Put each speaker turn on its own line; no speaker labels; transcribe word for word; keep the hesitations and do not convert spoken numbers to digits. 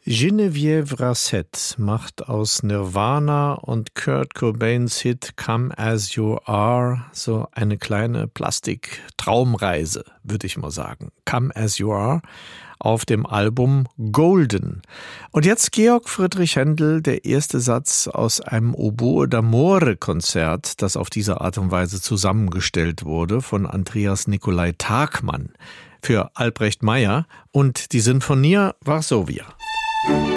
Geneviève Rasset macht aus Nirvana und Kurt Cobains Hit Come As You Are so eine kleine Plastik-Traumreise, würde ich mal sagen. Come As You Are auf dem Album Golden. Und jetzt Georg Friedrich Händel, der erste Satz aus einem Oboe d'Amore-Konzert, das auf diese Art und Weise zusammengestellt wurde von Andreas Nikolai Tagmann für Albrecht Meyer und die Sinfonia Varsovia.